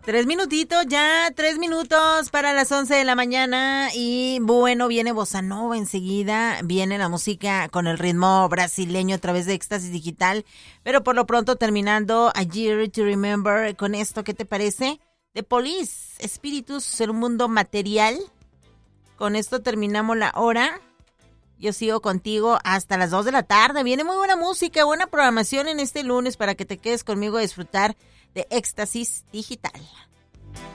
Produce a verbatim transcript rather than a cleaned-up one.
Tres minutitos ya, tres minutos para las once de la mañana y bueno, viene Bossa Nova enseguida, viene la música con el ritmo brasileño a través de Éxtasis Digital, pero por lo pronto terminando A Year to Remember con esto, ¿qué te parece? The Police, Espíritus en un mundo material. Con esto terminamos la hora. Yo sigo contigo hasta las dos de la tarde. Viene muy buena música, buena programación en este lunes para que te quedes conmigo a disfrutar de Éxtasis Digital.